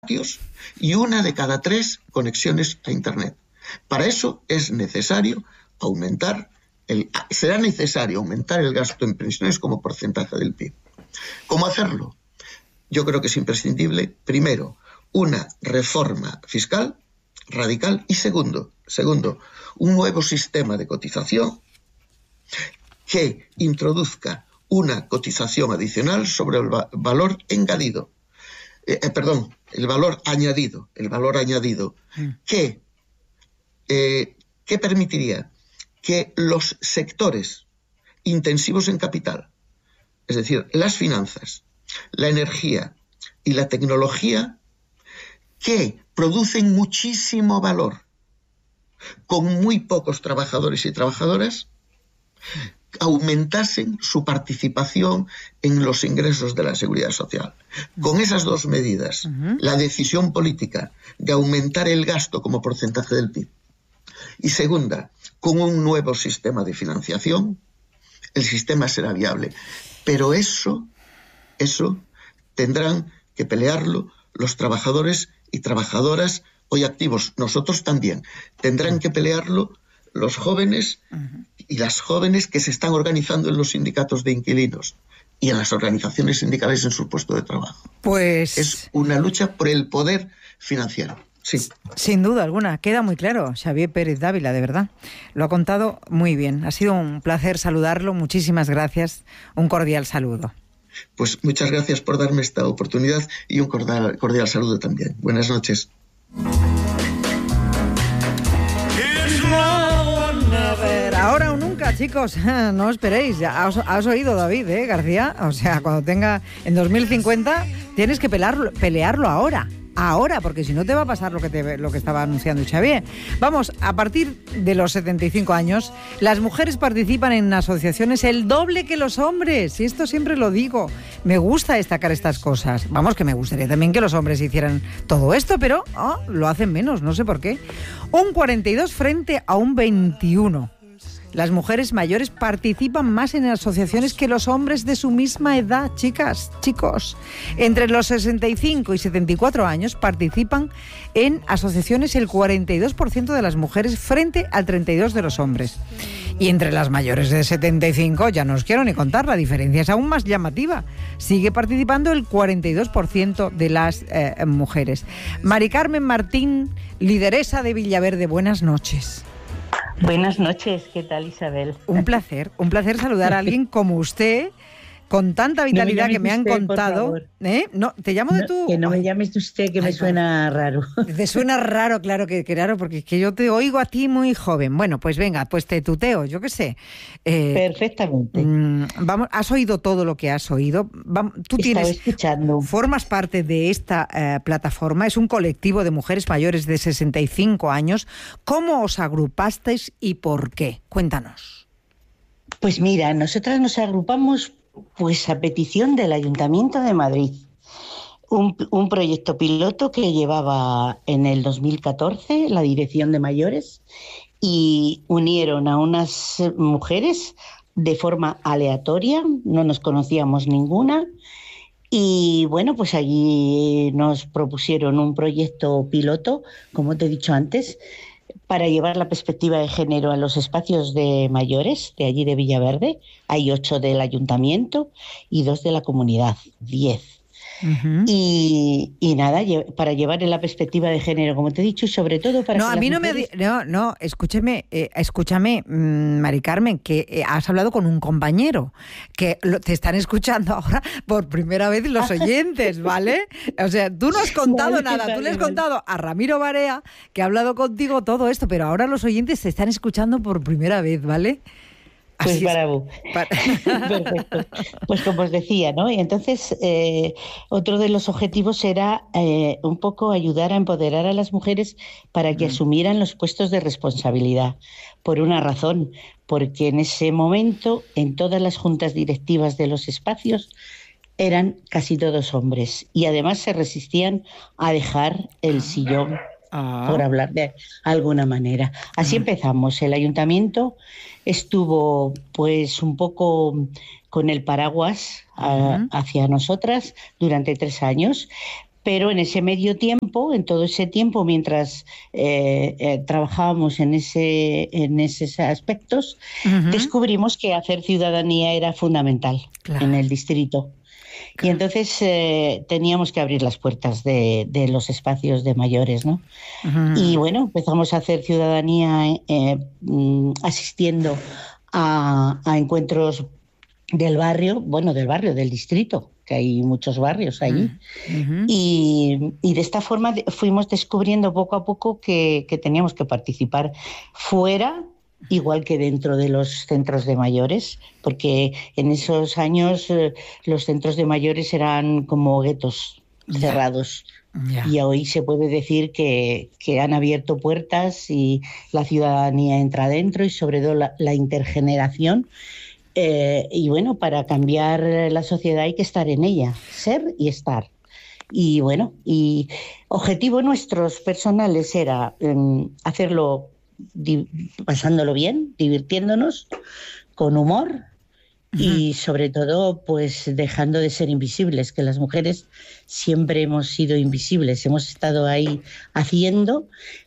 y 1 de cada 3 conexiones a Internet. Para eso es necesario será necesario aumentar el gasto en pensiones como porcentaje del PIB. ¿Cómo hacerlo? Yo creo que es imprescindible, primero, una reforma fiscal radical y segundo, un nuevo sistema de cotización que introduzca una cotización adicional sobre el valor añadido, que permitiría que los sectores intensivos en capital, es decir, las finanzas, la energía y la tecnología, que producen muchísimo valor con muy pocos trabajadores y trabajadoras, aumentasen su participación en los ingresos de la seguridad social. Con esas dos medidas, la decisión política de aumentar el gasto como porcentaje del PIB y segunda, con un nuevo sistema de financiación, el sistema será viable. Pero eso tendrán que pelearlo los trabajadores y trabajadoras hoy activos. Nosotros también. Tendrán que pelearlo los jóvenes y las jóvenes que se están organizando en los sindicatos de inquilinos y en las organizaciones sindicales en su puesto de trabajo. Pues es una lucha por el poder financiero. Sí. Sin duda alguna, queda muy claro. Xavier Pérez Dávila, de verdad, lo ha contado muy bien. Ha sido un placer saludarlo, muchísimas gracias, un cordial saludo. Pues muchas gracias por darme esta oportunidad y un cordial saludo también. Buenas noches. Ahora o nunca, chicos, no esperéis. Ya has oído, David, García. O sea, cuando tenga en 2050 tienes que pelearlo ahora, porque si no te va a pasar lo que estaba anunciando Xavier. Vamos, a partir de los 75 años, las mujeres participan en asociaciones el doble que los hombres, y esto siempre lo digo. Me gusta destacar estas cosas. Vamos, que me gustaría también que los hombres hicieran todo esto, pero lo hacen menos, no sé por qué. Un 42 frente a un 21. Las mujeres mayores participan más en asociaciones que los hombres de su misma edad, chicos. Entre los 65 y 74 años participan en asociaciones el 42% de las mujeres frente al 32% de los hombres. Y entre las mayores de 75, ya no os quiero ni contar, la diferencia es aún más llamativa. Sigue participando el 42% de las mujeres. Mari Carmen Martín, lideresa de Villaverde, buenas noches. Buenas noches, ¿qué tal, Isabel? Un placer saludar a alguien como usted, con tanta vitalidad que me han contado. No, te llamo de tú. Que no me llames de usted, que me suena raro. Te suena raro, claro que raro, porque es que yo te oigo a ti muy joven. Bueno, pues venga, pues te tuteo, yo qué sé. Perfectamente. Vamos, has oído todo lo que has oído. Tú formas parte de esta plataforma, es un colectivo de mujeres mayores de 65 años. ¿Cómo os agrupasteis y por qué? Cuéntanos. Pues mira, nosotras nos agrupamos pues a petición del Ayuntamiento de Madrid. Un proyecto piloto que llevaba en el 2014 la Dirección de Mayores, y unieron a unas mujeres de forma aleatoria, no nos conocíamos ninguna, y bueno, pues allí nos propusieron un proyecto piloto, como te he dicho antes, para llevar la perspectiva de género a los espacios de mayores de allí de Villaverde. Hay 8 del ayuntamiento y 2 de la comunidad, 10. Uh-huh. Y nada, para llevar en la perspectiva de género, como te he dicho, y sobre todo para que escúchame, Mari Carmen, que has hablado con un compañero, que te están escuchando ahora por primera vez los oyentes, ¿vale? O sea, tú no has contado nada, tú le has contado a Ramiro Barea, que ha hablado contigo todo esto, pero ahora los oyentes te están escuchando por primera vez, ¿vale? Pues bravo. Perfecto. Pues como os decía, ¿no? Y entonces otro de los objetivos era un poco ayudar a empoderar a las mujeres para que asumieran los puestos de responsabilidad. Por una razón, porque en ese momento en todas las juntas directivas de los espacios eran casi todos hombres, y además se resistían a dejar el sillón, por hablar de alguna manera. Así empezamos. El ayuntamiento estuvo pues un poco con el paraguas hacia nosotras durante 3 años, Pero en ese medio tiempo, en todo ese tiempo, mientras trabajábamos en esos aspectos, descubrimos que hacer ciudadanía era fundamental en el distrito. Y entonces teníamos que abrir las puertas de los espacios de mayores, ¿no? Y bueno, empezamos a hacer ciudadanía asistiendo a encuentros del barrio, del distrito, que hay muchos barrios allí. Y de esta forma fuimos descubriendo poco a poco que teníamos que participar fuera, igual que dentro de los centros de mayores, porque en esos años los centros de mayores eran como guetos cerrados. Y hoy se puede decir que han abierto puertas y la ciudadanía entra dentro, y sobre todo la intergeneración. Y bueno, para cambiar la sociedad hay que estar en ella, ser y estar. Y bueno, y objetivo nuestros personales era hacerlo pasándolo bien, divirtiéndonos, con humor y sobre todo pues dejando de ser invisibles, que las mujeres siempre hemos sido invisibles, hemos estado ahí haciendo.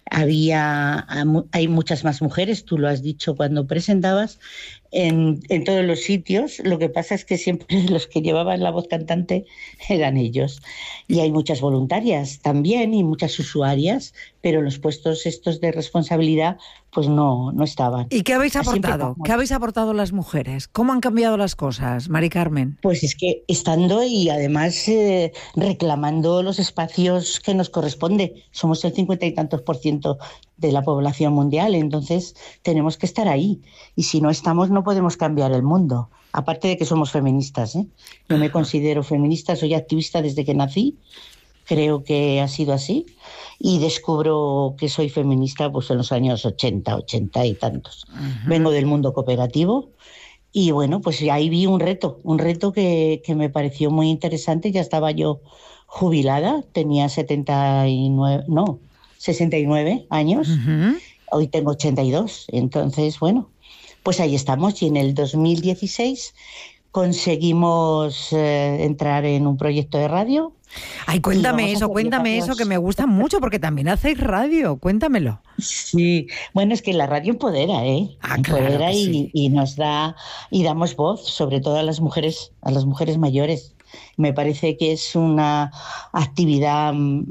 Hay muchas más mujeres, tú lo has dicho cuando presentabas, en todos los sitios. Lo que pasa es que siempre los que llevaban la voz cantante eran ellos. Y hay muchas voluntarias también y muchas usuarias, pero los puestos estos de responsabilidad pues no estaban. ¿Y qué habéis aportado? ¿Qué habéis aportado las mujeres? ¿Cómo han cambiado las cosas, Mari Carmen? Pues es que estando y además reclamando los espacios que nos corresponde. Somos el 50 y tantos % de la población mundial, entonces tenemos que estar ahí. Y si no estamos, no podemos cambiar el mundo. Aparte de que somos feministas, ¿eh? Yo me considero feminista, soy activista desde que nací, creo que ha sido así, y descubro que soy feminista pues en los años 80 y tantos. Vengo del mundo cooperativo y bueno, pues ahí vi un reto que me pareció muy interesante. Ya estaba yo jubilada, tenía 69 años, hoy tengo 82, entonces bueno, pues ahí estamos. Y en el 2016 conseguimos entrar en un proyecto de radio. Ay, cuéntame eso, que me gusta mucho, porque también hacéis radio, cuéntamelo. Sí, bueno, es que la radio empodera, empodera, claro, y nos da, y damos voz, sobre todo a las mujeres mayores. Me parece que es una actividad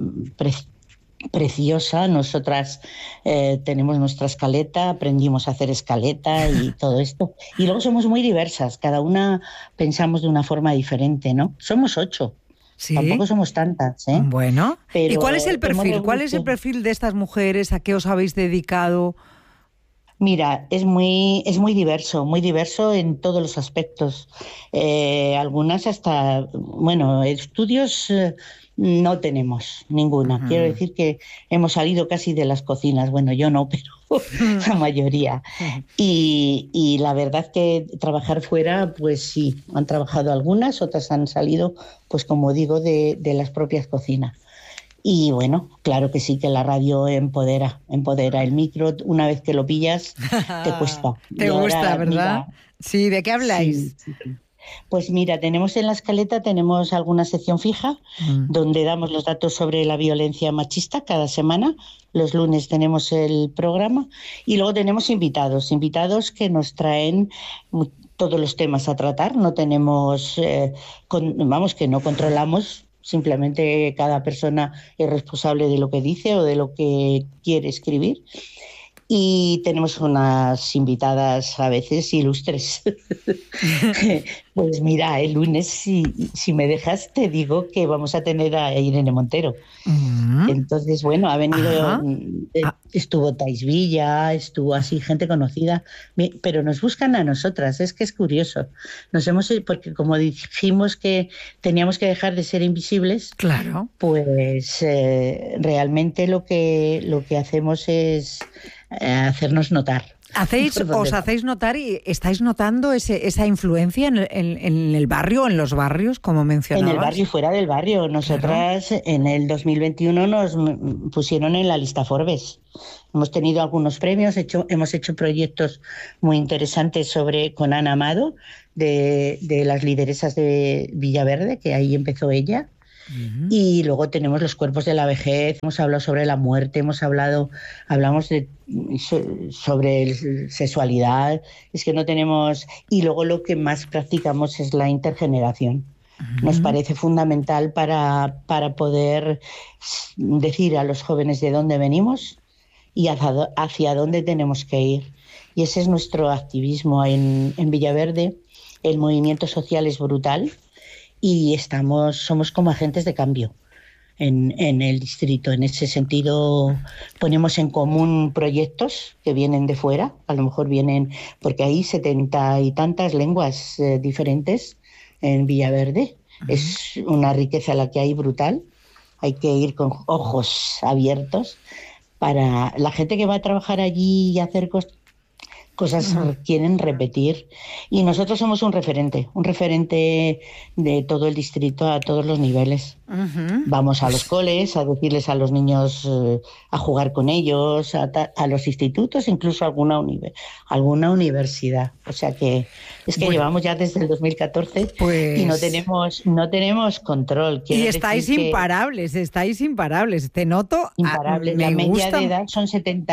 preciosa. Nosotras tenemos nuestra escaleta, aprendimos a hacer escaleta y todo esto. Y luego somos muy diversas, cada una pensamos de una forma diferente, ¿no? Somos 8. ¿Sí? Tampoco somos tantas, ¿eh? Bueno, pero ¿y cuál es el perfil? ¿Cuál es el perfil de estas mujeres? ¿A qué os habéis dedicado? Mira, es muy diverso en todos los aspectos. Algunas hasta, bueno, estudios no tenemos ninguna. Quiero decir que hemos salido casi de las cocinas. Bueno, yo no, pero la mayoría. Y la verdad que trabajar fuera, pues sí, han trabajado algunas, otras han salido, pues como digo, de las propias cocinas. Y bueno, claro que sí, que la radio empodera. El micro, una vez que lo pillas, te cuesta. Te gusta, ¿verdad? Mira, sí, ¿de qué habláis? Sí. Pues mira, tenemos en la escaleta alguna sección fija donde damos los datos sobre la violencia machista cada semana. Los lunes tenemos el programa y luego tenemos invitados que nos traen todos los temas a tratar. No tenemos, que no controlamos. Simplemente cada persona es responsable de lo que dice o de lo que quiere escribir. Y tenemos unas invitadas a veces ilustres. Pues mira, el lunes, si me dejas, te digo que vamos a tener a Irene Montero. Entonces, bueno, ha venido, estuvo Thais Villa, estuvo así gente conocida, pero nos buscan a nosotras, es que es curioso. Porque como dijimos que teníamos que dejar de ser invisibles, claro, pues realmente lo que hacemos es hacernos notar. ¿Os hacéis notar y estáis notando esa influencia en el barrio, en los barrios, como mencionabas? En el barrio y fuera del barrio. Nosotras, claro, en el 2021 nos pusieron en la lista Forbes. Hemos tenido algunos premios, hemos hecho proyectos muy interesantes con Ana Amado, de las lideresas de Villaverde, que ahí empezó ella. Y luego tenemos los cuerpos de la vejez, hemos hablado sobre la muerte, hablamos sobre sexualidad, es que no tenemos... Y luego lo que más practicamos es la intergeneración. Nos parece fundamental para poder decir a los jóvenes de dónde venimos y hacia dónde tenemos que ir. Y ese es nuestro activismo en Villaverde. El movimiento social es brutal y somos como agentes de cambio en el distrito. En ese sentido, ponemos en común proyectos que vienen de fuera, a lo mejor vienen, porque hay 70 y tantas lenguas diferentes en Villaverde. Es una riqueza la que hay brutal. Hay que ir con ojos abiertos para la gente que va a trabajar allí y hacer cosas quieren repetir, y nosotros somos un referente de todo el distrito a todos los niveles. Vamos a los coles a decirles a los niños, a jugar con ellos, a los institutos, incluso alguna universidad. O sea que es que llevamos ya desde el 2014 y no tenemos control. Y estáis imparables, te noto. Imparables. La media de edad son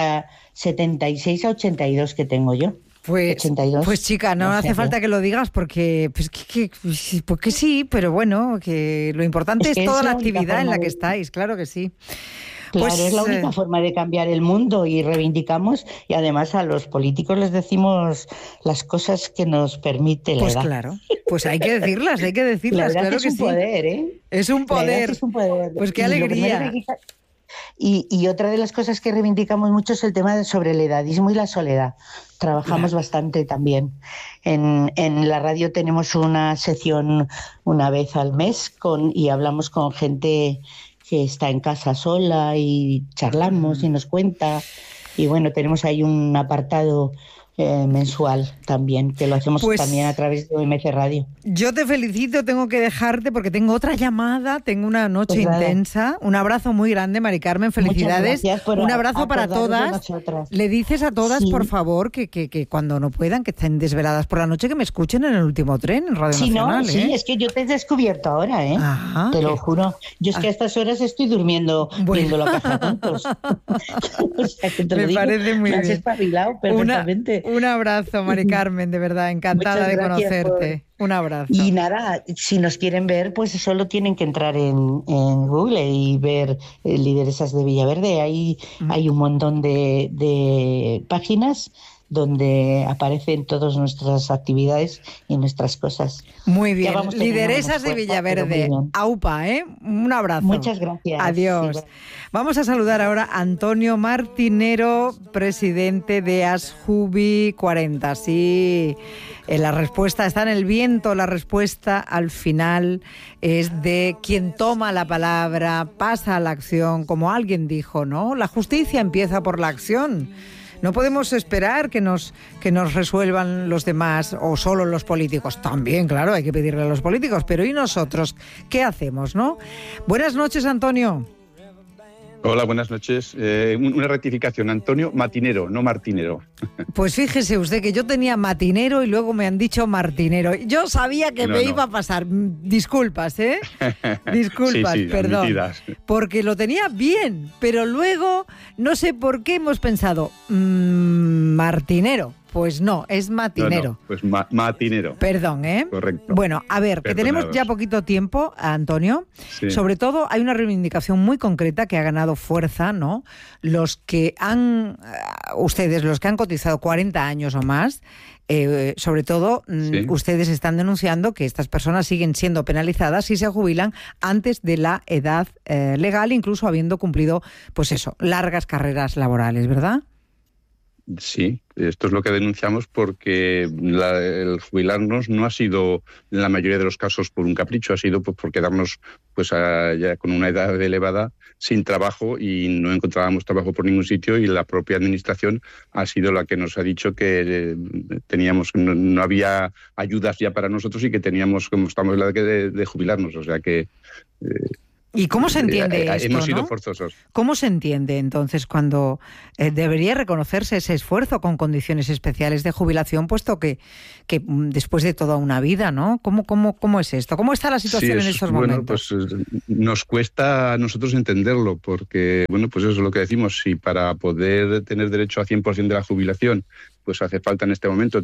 76 a 82 que tengo yo. Pues, 82. Pues chica, no hace falta que lo digas porque porque sí, pero bueno, que lo importante es toda la actividad en la que estáis, claro que sí. Claro, pues, es la única forma de cambiar el mundo y reivindicamos, y además a los políticos les decimos las cosas que nos permite la edad. Pues claro, pues hay que decirlas, claro que sí. Poder, ¿eh? Es un poder. Es un poder. Pues qué alegría. Y otra de las cosas que reivindicamos mucho es el tema sobre el edadismo y la soledad. Trabajamos bastante también. En la radio tenemos una sección una vez al mes y hablamos con gente que está en casa sola y charlamos y nos cuenta. Y bueno, tenemos ahí un apartado mensual también, que lo hacemos también a través de OMC Radio. Yo te felicito, tengo que dejarte porque tengo otra llamada, tengo una noche intensa. Un abrazo muy grande, Mari Carmen, felicidades. Un abrazo para todas. Le dices a todas, por favor, que cuando no puedan, que estén desveladas por la noche, que me escuchen en el último tren, en Radio Nacional. Sí, es que yo te he descubierto ahora, ¿eh? Ajá, te lo juro. Yo es que a estas horas estoy durmiendo viendo la caja de tontos. O sea, que te lo digo, parece muy bien. Has espabilado perfectamente. Un abrazo, Mari Carmen, de verdad, encantada de conocerte. Un abrazo. Y nada, si nos quieren ver, pues solo tienen que entrar en Google y ver Lideresas de Villaverde. Hay un montón de páginas donde aparecen todas nuestras actividades y nuestras cosas. Muy bien, Lideresas de Villaverde, AUPA, ¿eh? Un abrazo. Muchas gracias. Adiós. Sí, vamos a saludar ahora a Antonio Martinero, presidente de ASJUBI 40. Sí, la respuesta está en el viento, la respuesta al final es de quien toma la palabra, pasa a la acción, como alguien dijo, ¿no? La justicia empieza por la acción. No podemos esperar que nos resuelvan los demás o solo los políticos. También, claro, hay que pedirle a los políticos, pero ¿y nosotros qué hacemos, no? Buenas noches, Antonio. Hola, buenas noches. Una rectificación, Antonio Matinero, no Martinero. Pues fíjese usted que yo tenía Matinero y luego me han dicho Martinero. Yo sabía que me iba a pasar. Disculpas, ¿eh? Disculpas, sí, perdón. Admitidas. Porque lo tenía bien, pero luego no sé por qué hemos pensado Martinero. Pues no, es Matinero. No, pues Matinero. Perdón, ¿eh? Correcto. Bueno, a ver, que tenemos ya poquito tiempo, Antonio. Sí. Sobre todo hay una reivindicación muy concreta que ha ganado fuerza, ¿no? Ustedes, los que han cotizado 40 años o más, sobre todo, ustedes están denunciando que estas personas siguen siendo penalizadas si se jubilan antes de la edad legal, incluso habiendo cumplido, pues eso, largas carreras laborales, ¿verdad? Sí, esto es lo que denunciamos porque el jubilarnos no ha sido en la mayoría de los casos por un capricho, ha sido pues por quedarnos ya con una edad elevada sin trabajo y no encontrábamos trabajo por ningún sitio, y la propia administración ha sido la que nos ha dicho que no había ayudas ya para nosotros y que teníamos, como estamos en la edad de jubilarnos, o sea que ¿Y cómo se entiende esto, hemos sido ¿no? forzosos. ¿Cómo se entiende entonces cuando debería reconocerse ese esfuerzo con condiciones especiales de jubilación, puesto que después de toda una vida, ¿no? ¿Cómo es esto? ¿Cómo está la situación en estos momentos? Pues nos cuesta a nosotros entenderlo, porque, bueno, pues eso es lo que decimos, si para poder tener derecho a 100% de la jubilación, pues hace falta en este momento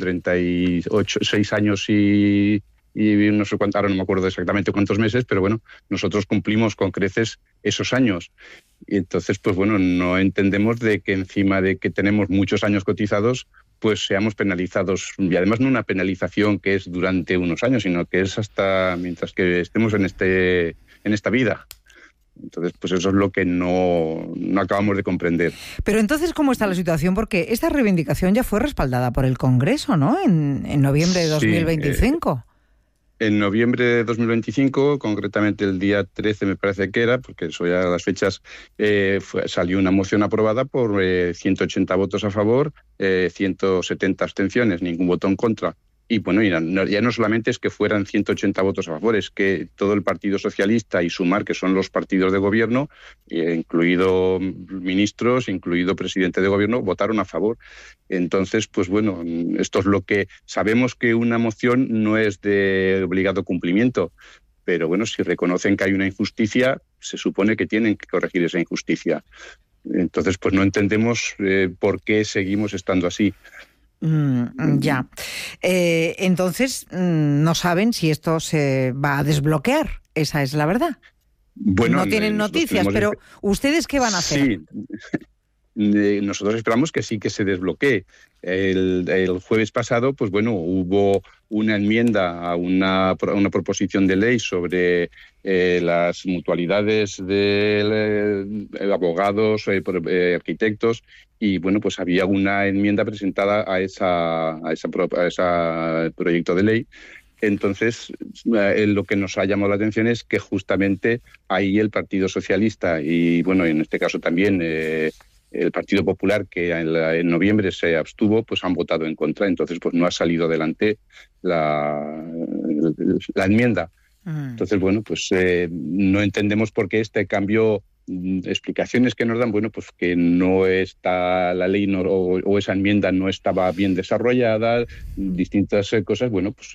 6 años y no sé cuánto, ahora no me acuerdo exactamente cuántos meses, pero bueno, nosotros cumplimos con creces esos años. Y entonces, pues bueno, no entendemos de que encima de que tenemos muchos años cotizados, pues seamos penalizados. Y además no una penalización que es durante unos años, sino que es hasta mientras que estemos en esta vida. Entonces, pues eso es lo que no acabamos de comprender. Pero entonces, ¿cómo está la situación? Porque esta reivindicación ya fue respaldada por el Congreso, ¿no? En noviembre de 2025. En noviembre de 2025, concretamente el día 13 me parece que era, porque eso ya las fechas, salió una moción aprobada por 180 votos a favor, 170 abstenciones, ningún voto en contra. Y bueno, ya no solamente es que fueran 180 votos a favor, es que todo el Partido Socialista y Sumar, que son los partidos de gobierno, incluido ministros, incluido presidente de gobierno, votaron a favor. Entonces, pues bueno, esto es lo que sabemos, que una moción no es de obligado cumplimiento, pero bueno, si reconocen que hay una injusticia, se supone que tienen que corregir esa injusticia. Entonces, pues no entendemos por qué seguimos estando así. Ya. Entonces, no saben si esto se va a desbloquear. Esa es la verdad. Bueno, no tienen noticias, pero ¿ustedes qué van a hacer? Sí. Nosotros esperamos que sí que se desbloquee. El jueves pasado, pues bueno, hubo una enmienda a una proposición de ley sobre las mutualidades de abogados, arquitectos, y bueno, pues había una enmienda presentada a ese proyecto de ley. Entonces, lo que nos ha llamado la atención es que justamente ahí el Partido Socialista y, bueno, en este caso también el Partido Popular, que en noviembre se abstuvo, pues han votado en contra. Entonces, pues no ha salido adelante la enmienda. Entonces, bueno, pues no entendemos por qué este cambio. Explicaciones que nos dan, bueno, pues que no está la ley o esa enmienda no estaba bien desarrollada, distintas cosas. Bueno, pues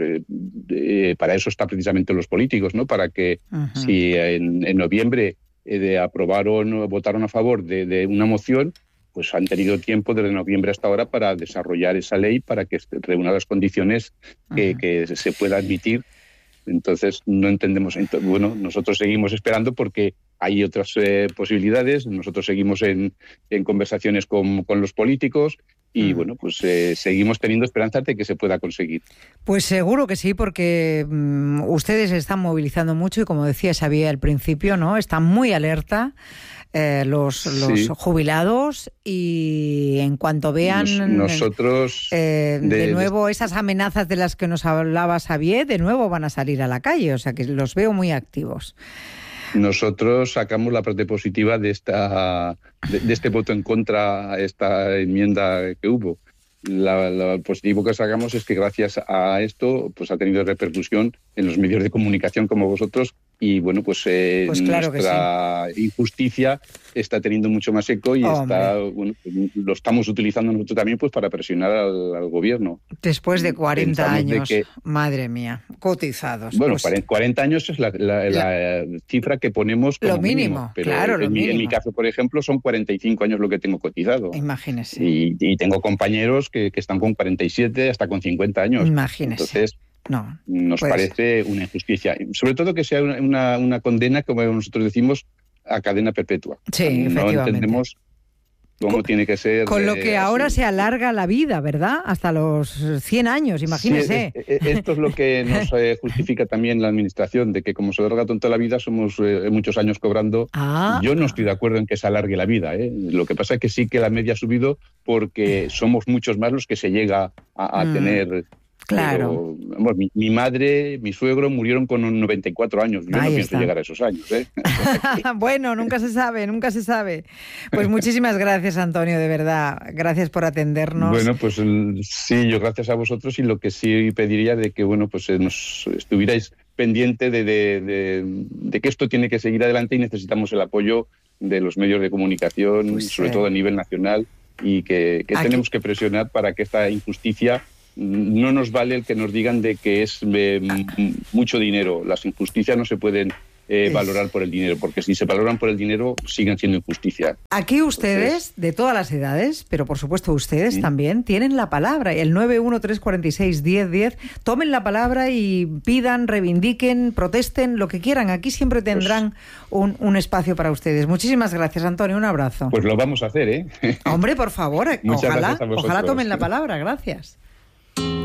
para eso está precisamente los políticos, ¿no? Para que si en noviembre votaron a favor de una moción, pues han tenido tiempo desde noviembre hasta ahora para desarrollar esa ley, para que reúna las condiciones que se pueda admitir. Entonces no entendemos. Bueno, nosotros seguimos esperando porque hay otras posibilidades. Nosotros seguimos en conversaciones con los políticos y bueno, pues seguimos teniendo esperanzas de que se pueda conseguir. Pues seguro que sí, porque ustedes se están movilizando mucho y, como decía Xavier al principio, ¿no? Están muy alerta los jubilados, y en cuanto vean nosotros de nuevo esas amenazas de las que nos hablaba Xavier, de nuevo van a salir a la calle, o sea que los veo muy activos. Nosotros sacamos la parte positiva de este voto en contra a esta enmienda que hubo. Lo positivo que sacamos es que gracias a esto pues ha tenido repercusión en los medios de comunicación como vosotros, y bueno, pues claro nuestra injusticia está teniendo mucho más eco y lo estamos utilizando nosotros también pues para presionar al gobierno. Después de 40 años, madre mía, cotizados. Bueno, pues 40 años es la cifra que ponemos como lo mínimo, pero claro, en mi caso, por ejemplo, son 45 años lo que tengo cotizado. Imagínese. Y tengo compañeros que están con 47 hasta con 50 años. Imagínese. Entonces, nos parece una injusticia. Sobre todo que sea una condena, como nosotros decimos, a cadena perpetua. Sí, efectivamente. No entendemos cómo tiene que ser. Con lo que ahora se alarga la vida, ¿verdad? Hasta los 100 años, imagínese. Sí, esto es lo que nos justifica también la Administración, de que como se alarga tanto la vida, somos muchos años cobrando. Yo no estoy de acuerdo en que se alargue la vida. Lo que pasa es que sí que la media ha subido porque somos muchos más los que se llega a tener. Claro. Pero, mi madre, mi suegro murieron con 94 años. Yo no pienso llegar a esos años. Bueno, nunca se sabe, nunca se sabe. Pues muchísimas gracias, Antonio, de verdad. Gracias por atendernos. Bueno, pues sí, yo gracias a vosotros, y lo que sí pediría de que, bueno, pues nos estuvierais pendiente de que esto tiene que seguir adelante y necesitamos el apoyo de los medios de comunicación, Pues, sobre todo a nivel nacional, y que tenemos que presionar para que esta injusticia no nos vale el que nos digan de que es mucho dinero. Las injusticias no se pueden valorar por el dinero, porque si se valoran por el dinero siguen siendo injusticia. Aquí ustedes, de todas las edades, pero por supuesto ustedes también, tienen la palabra. El 913461010, tomen la palabra y pidan, reivindiquen, protesten, lo que quieran. Aquí siempre tendrán un espacio para ustedes. Muchísimas gracias, Antonio, un abrazo. Pues lo vamos a hacer, ¿eh? Hombre, por favor, Muchas gracias a vosotros. ojalá tomen la palabra. Gracias.